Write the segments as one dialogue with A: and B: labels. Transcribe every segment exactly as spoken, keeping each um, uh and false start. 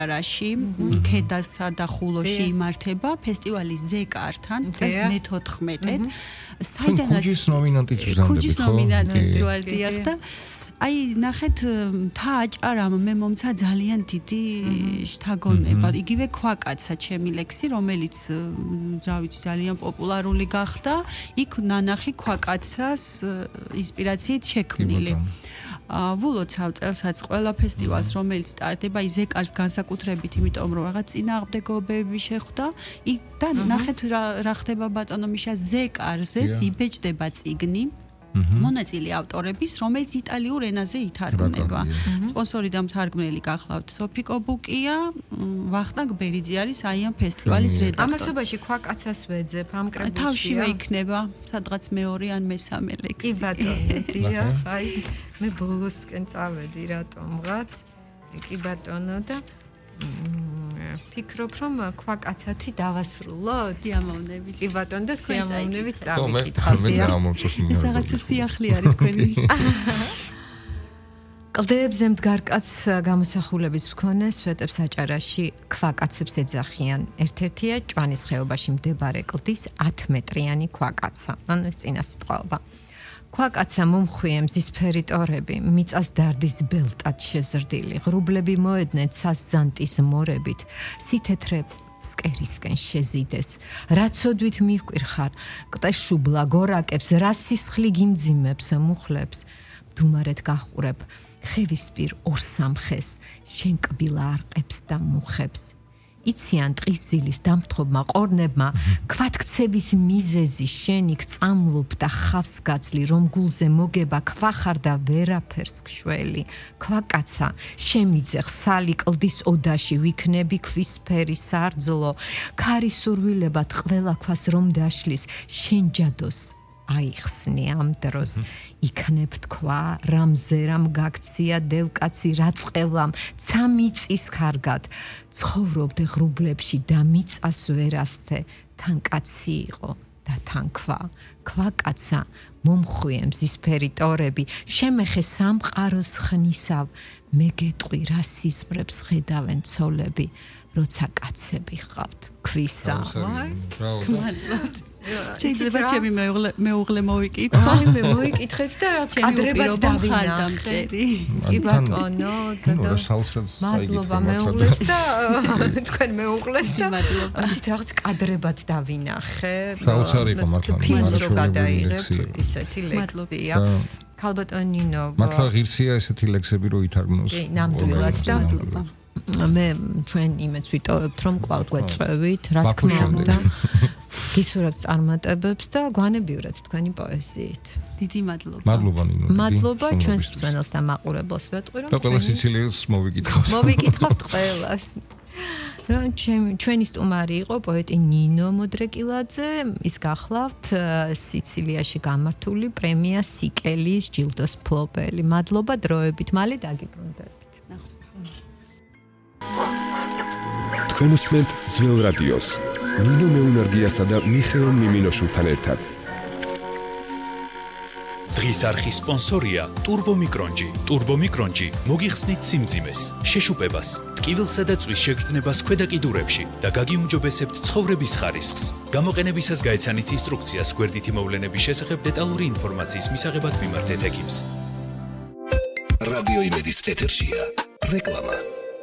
A: რაში ქედასა და ხულოში იმართება ფესტივალი ზეკართან წელს მეთოთხმეტედ საიდანაც
B: ქუჯის ნომინანტიც ვზანდებით ხო?
A: ქუჯის ნომინანტიც ვარდიახ და აი ნახეთ მთა აჭარამ მე მომცა ძალიან დიდი შთაგონება იგივე ქვაკაცა ჩემი ლექსი რომელიც რა ვიცი ძალიან პოპულარული გახდა იქ ნანახი ქვაკაცას ინსპირაციით შექმნილი ვულოცავ წელსაც ყველა ფესტივალს რომელიც სტარტდება აი ზეკარს განსაკუთრებით იმიტომ რომ რაღაც წინააღმდეგობები შეხვდა იქ და ნახეთ რა ხდება ბატონო მიშა ზეკარზეც იბეჭდება წიგნი მონაწილე ავტორების რომელიც იტალიურ ენაზე ითარგმნება სპონსორი და მთარგმნელი გახლავთ სოფიკო ბუკია ვახტანგ ბერიძე არის აი ამ ფესტივალის რედაქტორი
C: ამასობაში ქვაკაცას ვეძებ ამ კრებულში
A: თავშივე იქნება სადღაც მეორე ან მესამე ლექსი
C: კი ბატონო დიახ აი მე ბოლოსკენ წავედი რატომღაც კი ბატონო და ფიქრობ რომ ქვაკაცათი დავასრულოთ
A: სიამოვნებით
C: კი ბატონო და სიამოვნებით წავიკითხავდი
A: ეს რაღაცა სიახლე არის თქვენი
C: კლდეებზე მდგარ კაცს გამოსახულების მქონე სვეტებს აჭარაში ქვაკაცებს ეძახიან ერთ-ერთია ჭვანის ხეობაში მდებარე კლდის ათი მეტრიანი ქვაკაცა ანუ ეს წინასიტყვაობა ქვაკაცა მომხვიე მზისფერი ტორები მიწას დარდის ბელტად შეზრდილი ღრუბლები მოედნენ ცას-ზანტის მორებით სითეთრე ფსკერისკენ შეზიდეს რა ცოდვით მივკვირხარ ყტეშუბლა გორაკებს რა სისხლი გიმძიმებს მუხლებს მდუმარეთ გახურებ ხევისპირ ორ-სამხეს შენ კბილა არყებს და მუხებს იციან ტყის ზილის დამთხოვმა ყორნებმა ქვათქცების მიზეზი შენიქ წამლობ და ხავს გაცლი რომ გულზე მოგება ქვახარ და ვერაფერს შველი ქვაკაცა შემიძე ხსალი კლდის ოდაში ვიქნები ქვისფერი სარძლო ქარი სურვილებად ყველა ქვას რომ დაშლის შენ ჯადოს აიხსნი ამ დროს იქნებ თქვა რამზე რამ გაქცია დევკაცი რაწყელამ ცა მიწის კარგად ცხოვრობდე ღრუბლებში და მიწას ვერასთე თან კაცი იყო და თან ქვა ქვაკაცა მომხვიე მზისფერი ტორები შემეხე სამყაროს ხნისავ მე გეტყვი რა სიზმრებს ხედავენ ცოლები როცა კაცები ხავთ ქვისა
A: მადლობთ შეიძლება ჩემი მეუღლე მოვიკითხო
C: აი მე მოვიკითხეთ და რა კადრებად დავინახე კი ბატონო და მადლობა მეუღლეს და თქვენ მეუღლეს და მათით რაღაც კადრებად დავინახე
B: საოცარი იყო მართლა
C: ფილმს რო გადაიღებ ისეთი ლექსია ქალბატონ ნინო
B: მართლა ღირსია ესეთი ლექსები რო ითარგმნოს
C: კი ნამდვილად და მე ჩვენ იმეც ვიტოვებთ რომ კვლავ გვეწევით რა თქმა უნდა გისურვებთ წარმატებებს და გვანებივრეთ თქვენი პოეზიით
A: დიდი მადლობა
B: მადლობა ნინო
C: მადლობა ჩვენს მსმენელს და მაყურებელს ვეტყვი რომ
B: და ყველა სიცილიელს მოვიკითხავთ
C: მოვიკითხავთ ყველას რომ ჩვენი სტუმარი იყო პოეტი ნინო მოდრეკილაძე ის გახლავთ სიცილიაში გამართული პრემია სიკელის ჯილდოს მფლობელი მადლობა დროებით მალე დაგიბრუნდებით
D: თქვენ უსმენთ ძველ რადიოს ნინო მეუნარგიასა და მიხეილ მიმინოშვილთან ერთად
E: დღის არხის სპონსორია ტურბომიკრონჯი ტურბომიკრონჯი მოგიხსნით სიმძიმეს შეშუპებას ტკივილსა და წვის შეგრძნებას ქვედა კიდურებში და გაგიუმჯობესებთ ცხოვრების ხარისხს გამოყენებისას გაეცანით ინსტრუქციას გვერდითი მოვლენების შესახებ დეტალური ინფორმაციის მისაღებად მიმართეთ ექიმს
F: რადიო იმედის ეთერშია რეკლამა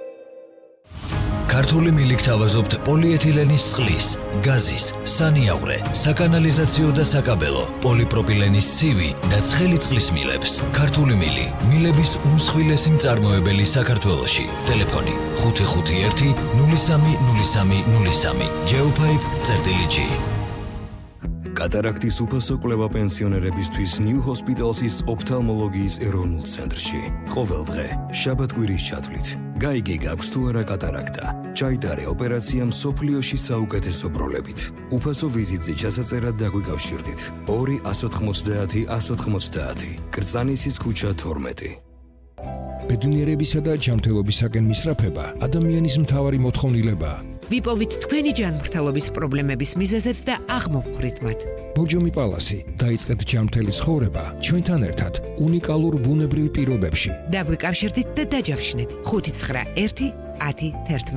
G: ქართული მილიქ თავაზობთ პოლიეთილენის წყლის, გაზის, სანიავრე, საკანალიზაციო და საკაბელო, პოლიპროპილენის ცივი და ცხელი წყლის მილებს. ქართული მილი, მილების უმსხვილესი მწარმოებელი საქართველოში. ტელეფონი ხუთი ხუთი ერთი ნული სამი ნული სამი ნული სამი. Geopipe წერტილი-G.
D: კატარაქტის უფასო კვლევა პენსიონერებისთვის New Hospital's ოფთალმოლოგიის ეროვნულ ცენტრში. ყოველ დღე, შაბათ-კვირის ჩათვლით. გაიგე გაქვს თუ არა კატარაქტა. ჩაიტარე ოპერაცია მსოფლიოში საუკეთესო პროლებით. უფასო ვიზიტზე ჩასაწერად დაგვიკავშირდით. ორი ათას ოთხმოცდაათი ათას ოთხმოცდაათი. კრწანისის ქუჩა თორმეტი.
H: ბედნიერებისა და ჯანმრთელობისაკენ მისწრაფება ადამიანის მთავარი მოთხოვნილებაა.
I: ვიპოვით თქვენი ჯანმრთელობის პრობლემების მიზეზებს და აღმოვხვრით მათ.
H: ბორჯომი პალასი დაიწყეთ ჯანმრთელი ცხოვრება ჩვენთან ერთად უნიკალურ ბუნებრივ პირობებში.
I: დაგვიკავშირდით და დაჯავშნეთ ხუთი ცხრა ერთი ათი თერთმეტი